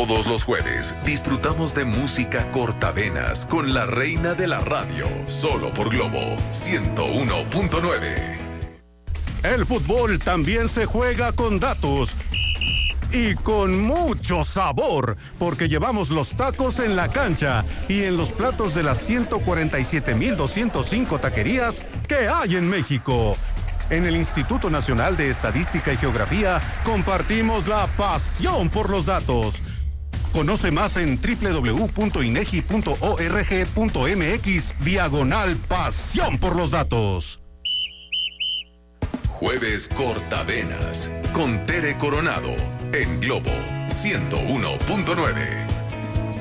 Todos los jueves disfrutamos de música cortavenas con la reina de la radio, solo por Globo 101.9. El fútbol también se juega con datos y con mucho sabor, porque llevamos los tacos en la cancha y en los platos de las 147,205 taquerías que hay en México. En el Instituto Nacional de Estadística y Geografía compartimos la pasión por los datos. Conoce más en www.inegi.org.mx/pasión por los datos. Jueves Cortavenas con Tere Coronado en Globo 101.9.